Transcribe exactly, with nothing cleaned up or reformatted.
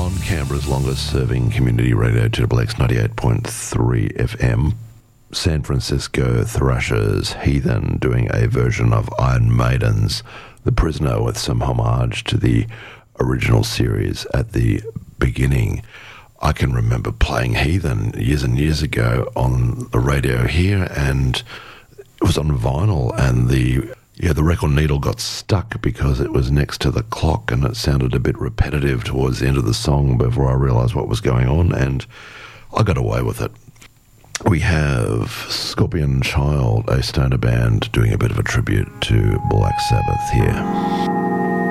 on Canberra's longest-serving community radio, Triple X ninety-eight point three F M. San Francisco Thrashers, Heathen, doing a version of Iron Maiden's The Prisoner with some homage to the original series at the beginning. I can remember playing Heathen years and years ago on the radio here, and it was on vinyl, and the yeah the record needle got stuck because it was next to the clock, and it sounded a bit repetitive towards the end of the song before I realised what was going on, and I got away with it. We have Scorpion Child, a stoner band, doing a bit of a tribute to Black Sabbath here.